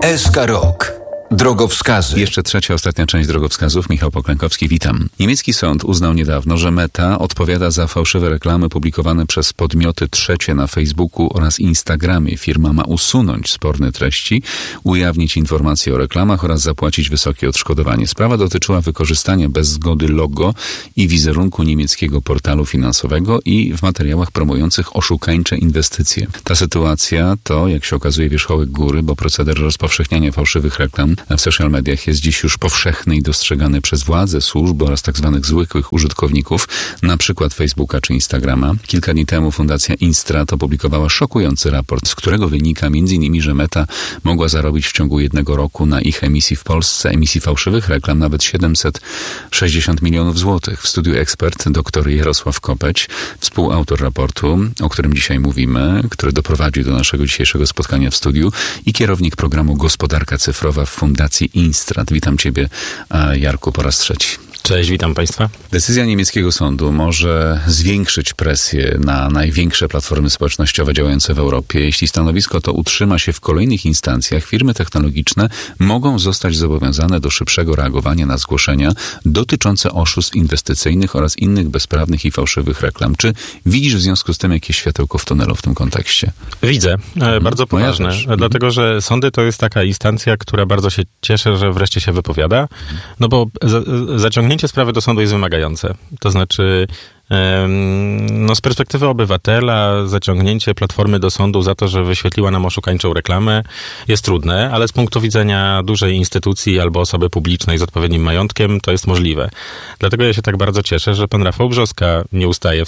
SK Rok. Drogowskazy. Jeszcze trzecia, ostatnia część drogowskazów. Michał Poklękowski, witam. Niemiecki sąd uznał niedawno, że Meta odpowiada za fałszywe reklamy publikowane przez podmioty trzecie na Facebooku oraz Instagramie. Firma ma usunąć sporne treści, ujawnić informacje o reklamach oraz zapłacić wysokie odszkodowanie. Sprawa dotyczyła wykorzystania bez zgody logo i wizerunku niemieckiego portalu finansowego i w materiałach promujących oszukańcze inwestycje. Ta sytuacja to, jak się okazuje, wierzchołek góry, bo proceder rozpowszechniania fałszywych reklam w social mediach jest dziś już powszechny i dostrzegany przez władze, służby oraz tak zwanych zwykłych użytkowników, na przykład Facebooka czy Instagrama. Kilka dni temu Fundacja Instrat opublikowała szokujący raport, z którego wynika m.in., że Meta mogła zarobić w ciągu 1 roku na ich emisji w Polsce, emisji fałszywych reklam, nawet 760 milionów złotych. W studiu ekspert dr Jarosław Kopeć, współautor raportu, o którym dzisiaj mówimy, który doprowadził do naszego dzisiejszego spotkania w studiu, i kierownik programu Gospodarka Cyfrowa w Fundacji Instrat. Witam Ciebie, Jarku, po raz trzeci. Cześć, witam Państwa. Decyzja niemieckiego sądu może zwiększyć presję na największe platformy społecznościowe działające w Europie. Jeśli stanowisko to utrzyma się w kolejnych instancjach, firmy technologiczne mogą zostać zobowiązane do szybszego reagowania na zgłoszenia dotyczące oszustw inwestycyjnych oraz innych bezprawnych i fałszywych reklam. Czy widzisz w związku z tym jakieś światełko w tunelu w tym kontekście? Widzę, bardzo poważne. Dlatego, że sądy to jest taka instancja, która bardzo się cieszy, że wreszcie się wypowiada, no bo zaciągnięcie sprawy do sądu jest wymagające. To znaczy, z perspektywy obywatela zaciągnięcie platformy do sądu za to, że wyświetliła nam oszukańczą reklamę, jest trudne, ale z punktu widzenia dużej instytucji albo osoby publicznej z odpowiednim majątkiem to jest możliwe. Dlatego ja się tak bardzo cieszę, że pan Rafał Brzoska nie ustaje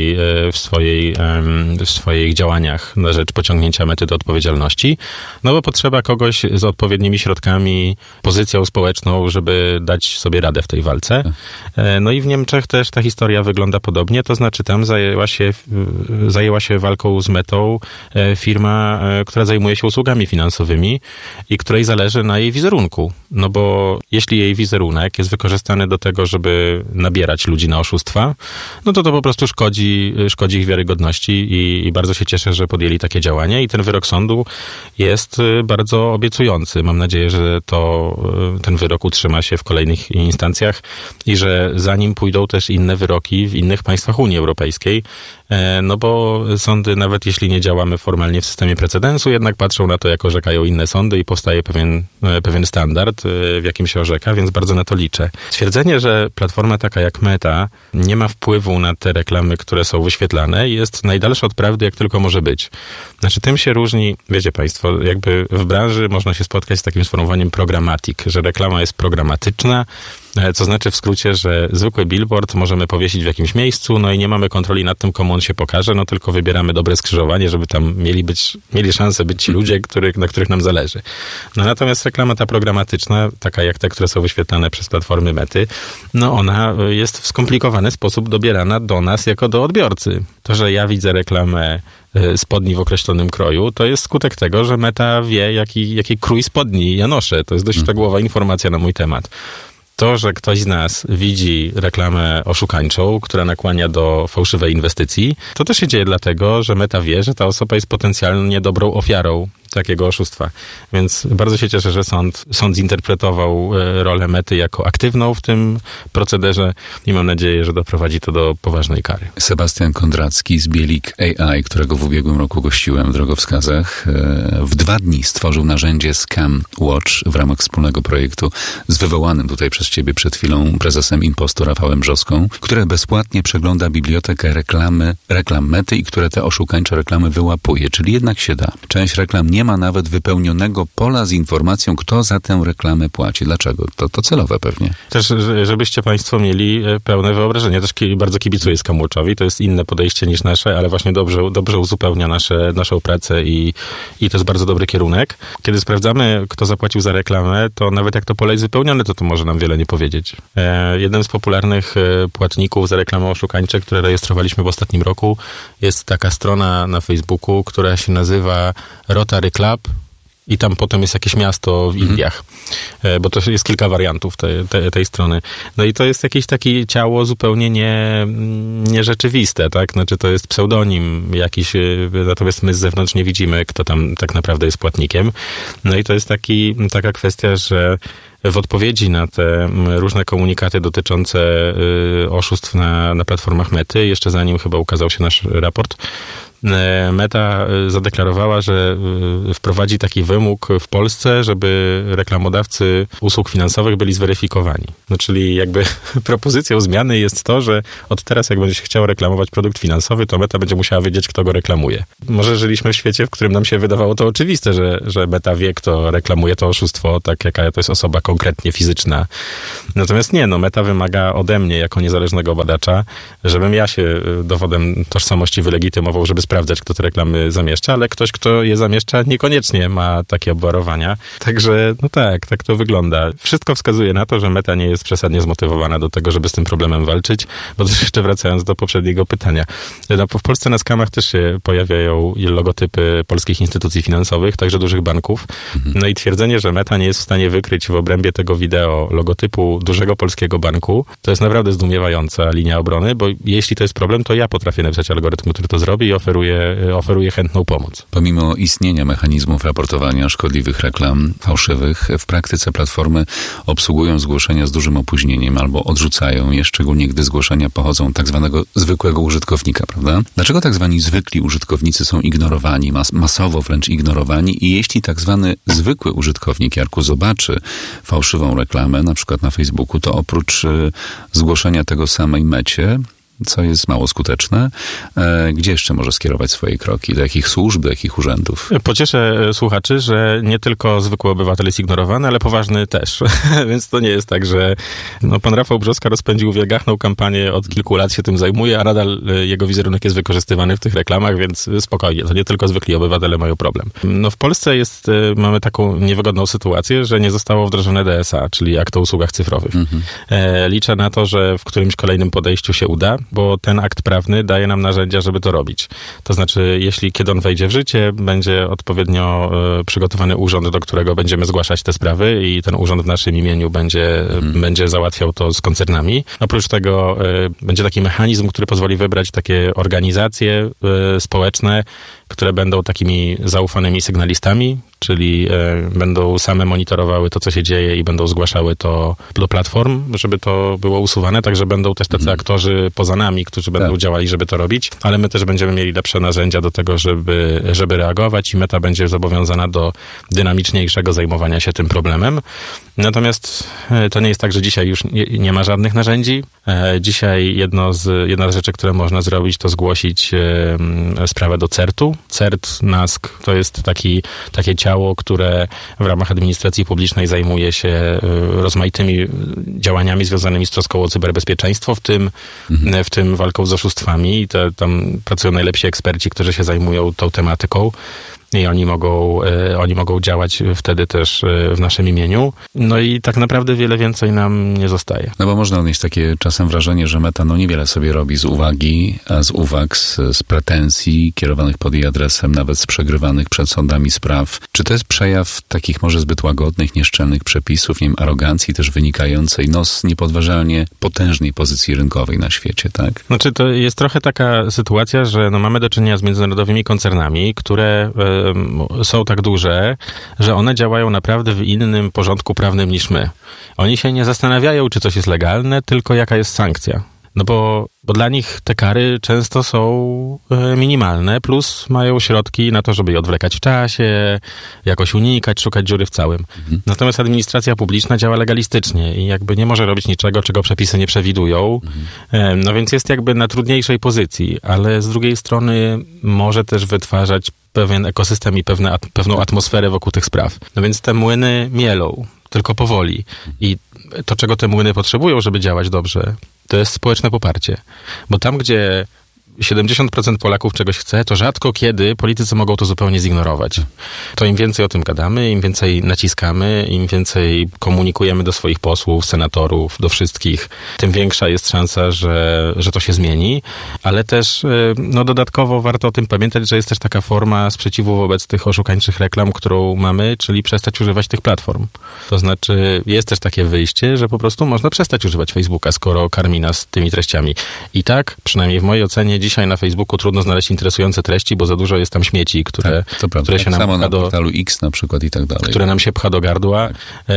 w swoich działaniach na rzecz pociągnięcia Mety do odpowiedzialności, no bo potrzeba kogoś z odpowiednimi środkami, pozycją społeczną, żeby dać sobie radę w tej walce. No i w Niemczech też ta historia wygląda podobnie, to znaczy tam zajęła się walką z Metą firma, która zajmuje się usługami finansowymi i której zależy na jej wizerunku. No bo jeśli jej wizerunek jest wykorzystany do tego, żeby nabierać ludzi na oszustwa, no to po prostu szkodzi ich wiarygodności i bardzo się cieszę, że podjęli takie działania i ten wyrok sądu jest bardzo obiecujący. Mam nadzieję, że ten wyrok utrzyma się w kolejnych instancjach i że za nim pójdą też inne wyroki w innych państwach Unii Europejskiej, no bo sądy, nawet jeśli nie działamy formalnie w systemie precedensu, jednak patrzą na to, jak orzekają inne sądy i powstaje pewien standard, w jakim się orzeka, więc bardzo na to liczę. Stwierdzenie, że platforma taka jak Meta nie ma wpływu na te reklamy, które są wyświetlane, jest najdalsze od prawdy, jak tylko może być. Znaczy, tym się różni, wiecie Państwo, jakby w branży można się spotkać z takim sformułowaniem programmatic, że reklama jest programatyczna, co znaczy w skrócie, że zwykły billboard możemy powiesić w jakimś miejscu, no i nie mamy kontroli nad tym, komu on się pokaże, no tylko wybieramy dobre skrzyżowanie, żeby tam mieli szansę być ci ludzie, na których nam zależy. No natomiast reklama ta programatyczna, taka jak te, które są wyświetlane przez platformy Mety, no ona jest w skomplikowany sposób dobierana do nas jako do odbiorcy. To, że ja widzę reklamę spodni w określonym kroju, to jest skutek tego, że Meta wie, jaki krój spodni ja noszę. To jest dość szczegółowa informacja na mój temat. To, że ktoś z nas widzi reklamę oszukańczą, która nakłania do fałszywej inwestycji, to też się dzieje dlatego, że Meta wie, że ta osoba jest potencjalnie dobrą ofiarą takiego oszustwa. Więc bardzo się cieszę, że sąd zinterpretował rolę Mety jako aktywną w tym procederze i mam nadzieję, że doprowadzi to do poważnej kary. Sebastian Kondracki z Bielik AI, którego w ubiegłym roku gościłem w drogowskazach, w 2 dni stworzył narzędzie Scam Watch w ramach wspólnego projektu z wywołanym tutaj przez Ciebie przed chwilą prezesem Impostu Rafałem Brzoską, które bezpłatnie przegląda bibliotekę reklam Mety i które te oszukańcze reklamy wyłapuje, czyli jednak się da. Część reklam nie ma nawet wypełnionego pola z informacją, kto za tę reklamę płaci. Dlaczego? To celowe pewnie. Też, żebyście Państwo mieli pełne wyobrażenie. Też bardzo kibicuję Scam Watchowi. To jest inne podejście niż nasze, ale właśnie dobrze uzupełnia naszą pracę i to jest bardzo dobry kierunek. Kiedy sprawdzamy, kto zapłacił za reklamę, to nawet jak to pole jest wypełnione, to może nam wiele nie powiedzieć. Jednym z popularnych płatników za reklamę oszukańcze, które rejestrowaliśmy w ostatnim roku, jest taka strona na Facebooku, która się nazywa Rotary Club i tam potem jest jakieś miasto w Indiach, bo to jest kilka wariantów tej strony. No i to jest jakieś takie ciało zupełnie nierzeczywiste, tak? Znaczy to jest pseudonim jakiś, natomiast my z zewnątrz nie widzimy, kto tam tak naprawdę jest płatnikiem. No i to jest taka kwestia, że w odpowiedzi na te różne komunikaty dotyczące oszustw na platformach Mety, jeszcze zanim chyba ukazał się nasz raport, Meta zadeklarowała, że wprowadzi taki wymóg w Polsce, żeby reklamodawcy usług finansowych byli zweryfikowani. No, czyli jakby propozycją zmiany jest to, że od teraz jak będzie się chciał reklamować produkt finansowy, to Meta będzie musiała wiedzieć, kto go reklamuje. Może żyliśmy w świecie, w którym nam się wydawało to oczywiste, że Meta wie, kto reklamuje to oszustwo, tak jaka to jest osoba konkretnie fizyczna. Natomiast nie, Meta wymaga ode mnie, jako niezależnego badacza, żebym ja się dowodem tożsamości wylegitymował, żeby sprawdzać, kto te reklamy zamieszcza, ale ktoś, kto je zamieszcza, niekoniecznie ma takie obwarowania. Także, tak to wygląda. Wszystko wskazuje na to, że Meta nie jest przesadnie zmotywowana do tego, żeby z tym problemem walczyć, bo też jeszcze wracając do poprzedniego pytania. W Polsce na skamach też się pojawiają logotypy polskich instytucji finansowych, także dużych banków. No i twierdzenie, że Meta nie jest w stanie wykryć w obrębie tego wideo logotypu dużego polskiego banku, to jest naprawdę zdumiewająca linia obrony, bo jeśli to jest problem, to ja potrafię napisać algorytm, który to zrobi i oferuje chętną pomoc. Pomimo istnienia mechanizmów raportowania szkodliwych reklam fałszywych, w praktyce platformy obsługują zgłoszenia z dużym opóźnieniem albo odrzucają je, szczególnie gdy zgłoszenia pochodzą tak zwanego zwykłego użytkownika, prawda? Dlaczego tak zwani zwykli użytkownicy są ignorowani, masowo wręcz ignorowani i jeśli tak zwany zwykły użytkownik, Jarku, zobaczy fałszywą reklamę, na przykład na Facebooku, to oprócz zgłoszenia tego samej Mecie, co jest mało skuteczne, gdzie jeszcze może skierować swoje kroki? Do jakich służb, do jakich urzędów? Pocieszę słuchaczy, że nie tylko zwykły obywatel jest ignorowany, ale poważny też. Więc to nie jest tak, że pan Rafał Brzoska rozpędził wielgachną kampanię, od kilku lat się tym zajmuje, a nadal jego wizerunek jest wykorzystywany w tych reklamach, więc spokojnie, to nie tylko zwykli obywatele mają problem. W Polsce mamy taką niewygodną sytuację, że nie zostało wdrożone DSA, czyli akt o usługach cyfrowych. Liczę na to, że w którymś kolejnym podejściu się uda, bo ten akt prawny daje nam narzędzia, żeby to robić. To znaczy, kiedy on wejdzie w życie, będzie odpowiednio przygotowany urząd, do którego będziemy zgłaszać te sprawy i ten urząd w naszym imieniu będzie załatwiał to z koncernami. Oprócz tego będzie taki mechanizm, który pozwoli wybrać takie organizacje społeczne, które będą takimi zaufanymi sygnalistami, czyli będą same monitorowały to, co się dzieje i będą zgłaszały to do platform, żeby to było usuwane, także będą też tacy aktorzy poza nami, którzy będą działali, żeby to robić, ale my też będziemy mieli lepsze narzędzia do tego, żeby reagować i Meta będzie zobowiązana do dynamiczniejszego zajmowania się tym problemem. Natomiast to nie jest tak, że dzisiaj już nie ma żadnych narzędzi. Dzisiaj jedna z rzeczy, które można zrobić, to zgłosić sprawę do CERT-u. CERT, NASK to jest takie ciało, które w ramach administracji publicznej zajmuje się rozmaitymi działaniami związanymi z troską o cyberbezpieczeństwo, w tym walką z oszustwami. I tam pracują najlepsi eksperci, którzy się zajmują tą tematyką. I oni mogą działać wtedy też w naszym imieniu. No i tak naprawdę wiele więcej nam nie zostaje. No bo można odnieść takie czasem wrażenie, że Meta niewiele sobie robi z uwag, z pretensji kierowanych pod jej adresem, nawet z przegrywanych przed sądami spraw. Czy to jest przejaw takich może zbyt łagodnych, nieszczelnych przepisów, arogancji też wynikającej z niepodważalnie potężnej pozycji rynkowej na świecie, tak? Znaczy to jest trochę taka sytuacja, że mamy do czynienia z międzynarodowymi koncernami, które są tak duże, że one działają naprawdę w innym porządku prawnym niż my. Oni się nie zastanawiają, czy coś jest legalne, tylko jaka jest sankcja. Bo dla nich te kary często są minimalne, plus mają środki na to, żeby je odwlekać w czasie, jakoś unikać, szukać dziury w całym. Natomiast administracja publiczna działa legalistycznie i jakby nie może robić niczego, czego przepisy nie przewidują. No więc jest jakby na trudniejszej pozycji, ale z drugiej strony może też wytwarzać pewien ekosystem i pewną atmosferę wokół tych spraw. No więc te młyny mielą, tylko powoli. I to, czego te młyny potrzebują, żeby działać dobrze, to jest społeczne poparcie. Bo tam, gdzie 70% Polaków czegoś chce, to rzadko kiedy politycy mogą to zupełnie zignorować. To im więcej o tym gadamy, im więcej naciskamy, im więcej komunikujemy do swoich posłów, senatorów, do wszystkich, tym większa jest szansa, że to się zmieni, ale też dodatkowo warto o tym pamiętać, że jest też taka forma sprzeciwu wobec tych oszukańczych reklam, którą mamy, czyli przestać używać tych platform. To znaczy jest też takie wyjście, że po prostu można przestać używać Facebooka, skoro karmi nas tymi treściami. I tak, przynajmniej w mojej ocenie, dzisiaj na Facebooku trudno znaleźć interesujące treści, bo za dużo jest tam śmieci, które się nam samo pcha na portalu X na przykład i tak dalej. Które nam się pcha do gardła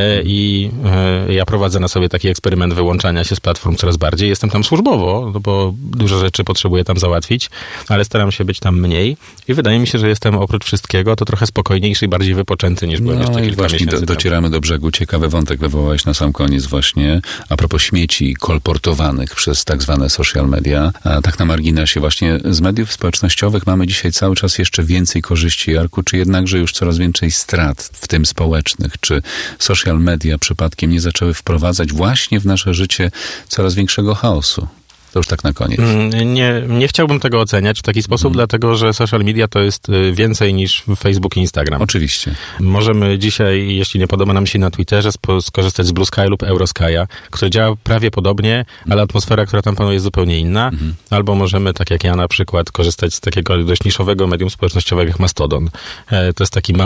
i ja prowadzę na sobie taki eksperyment wyłączania się z platform coraz bardziej. Jestem tam służbowo, bo dużo rzeczy potrzebuję tam załatwić, ale staram się być tam mniej i wydaje mi się, że jestem oprócz wszystkiego to trochę spokojniejszy i bardziej wypoczęty niż byłem jeszcze kilka miesięcy temu. Docieramy do brzegu. Ciekawy wątek wywołałeś na sam koniec właśnie a propos śmieci kolportowanych przez tak zwane social media. A tak na marginesie właśnie z mediów społecznościowych mamy dzisiaj cały czas jeszcze więcej korzyści, Jarku, czy jednakże już coraz więcej strat, w tym społecznych? Czy social media przypadkiem nie zaczęły wprowadzać właśnie w nasze życie coraz większego chaosu? To już tak na koniec. Nie chciałbym tego oceniać w taki sposób, dlatego że social media to jest więcej niż Facebook i Instagram. Oczywiście. Możemy dzisiaj, jeśli nie podoba nam się na Twitterze, skorzystać z Blue Sky lub Eurosky'a, który działa prawie podobnie, ale atmosfera, która tam panuje, jest zupełnie inna. Albo możemy, tak jak ja na przykład, korzystać z takiego dość niszowego medium społecznościowego jak Mastodon. To jest taki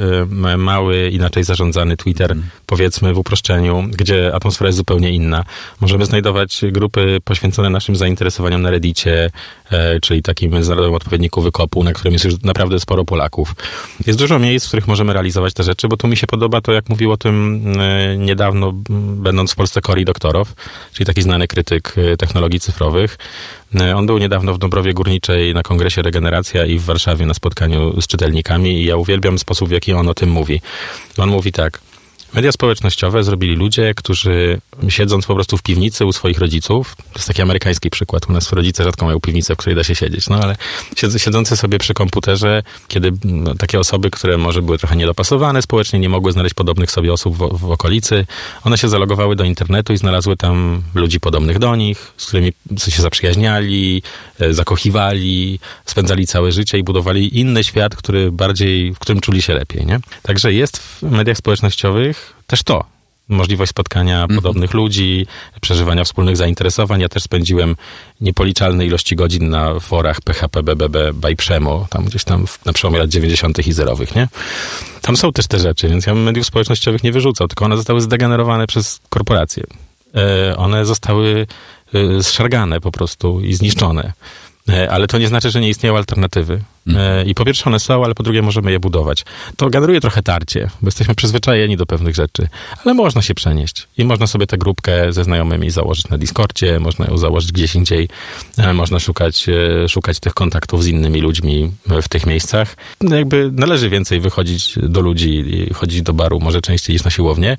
mały, inaczej zarządzany Twitter, powiedzmy w uproszczeniu, gdzie atmosfera jest zupełnie inna. Możemy znajdować grupy poświęcone naszym zainteresowaniom na Reddicie, czyli takim międzynarodowym odpowiedniku Wykopu, na którym jest już naprawdę sporo Polaków. Jest dużo miejsc, w których możemy realizować te rzeczy, bo tu mi się podoba to, jak mówił o tym niedawno, będąc w Polsce Cory Doktorow, czyli taki znany krytyk technologii cyfrowych. On był niedawno w Dąbrowie Górniczej na kongresie Regeneracja i w Warszawie na spotkaniu z czytelnikami i ja uwielbiam sposób, w jaki on o tym mówi. On mówi tak: media społecznościowe zrobili ludzie, którzy siedząc po prostu w piwnicy u swoich rodziców, to jest taki amerykański przykład, u nas rodzice rzadko mają piwnicę, w której da się siedzieć, ale siedzący sobie przy komputerze, kiedy takie osoby, które może były trochę niedopasowane społecznie, nie mogły znaleźć podobnych sobie osób w okolicy, one się zalogowały do internetu i znalazły tam ludzi podobnych do nich, z którymi się zaprzyjaźniali, zakochiwali, spędzali całe życie i budowali inny świat, w którym czuli się lepiej, nie? Także jest w mediach społecznościowych też to. Możliwość spotkania podobnych ludzi, przeżywania wspólnych zainteresowań. Ja też spędziłem niepoliczalne ilości godzin na forach PHP, BBB, Bajprzemo, tam gdzieś tam na przełomie lat 90. i zerowych, nie? Tam są też te rzeczy, więc ja bym mediów społecznościowych nie wyrzucał, tylko one zostały zdegenerowane przez korporacje. One zostały zszargane po prostu i zniszczone. Ale to nie znaczy, że nie istnieją alternatywy. I po pierwsze one są, ale po drugie możemy je budować. To generuje trochę tarcie, bo jesteśmy przyzwyczajeni do pewnych rzeczy, ale można się przenieść. I można sobie tę grupkę ze znajomymi założyć na Discordzie, można ją założyć gdzieś indziej, można szukać tych kontaktów z innymi ludźmi w tych miejscach. Jakby należy więcej wychodzić do ludzi i chodzić do baru, może częściej niż na siłownię,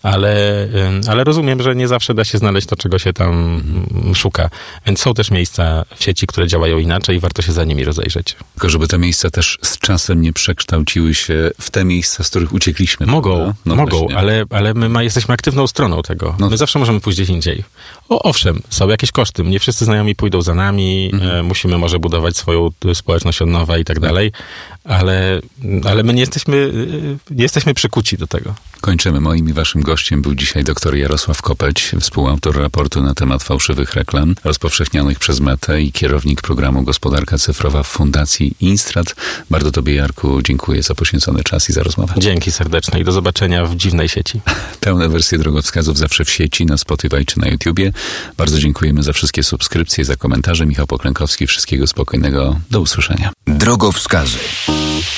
ale rozumiem, że nie zawsze da się znaleźć to, czego się tam szuka. Więc są też miejsca w sieci, które działają inaczej i warto się za nimi rozejrzeć. Tylko żeby te miejsca też z czasem nie przekształciły się w te miejsca, z których uciekliśmy. Mogą, ale my jesteśmy aktywną stroną tego. My zawsze możemy pójść gdzieś indziej. Owszem, są jakieś koszty. Nie wszyscy znajomi pójdą za nami, musimy może budować swoją społeczność od nowa i tak dalej, ale my nie jesteśmy przykuci do tego. Kończymy. Moim i waszym gościem był dzisiaj dr Jarosław Kopeć, współautor raportu na temat fałszywych reklam rozpowszechnianych przez Metę i kierownik programu Gospodarka Cyfrowa w Fundacji Instrat. Bardzo tobie, Jarku, dziękuję za poświęcony czas i za rozmowę. Dzięki serdeczne i do zobaczenia w dziwnej sieci. Pełne wersje drogowskazów zawsze w sieci, na Spotify czy na YouTubie. Bardzo dziękujemy za wszystkie subskrypcje, za komentarze. Michał Poklękowski, wszystkiego spokojnego. Do usłyszenia. Drogowskazy.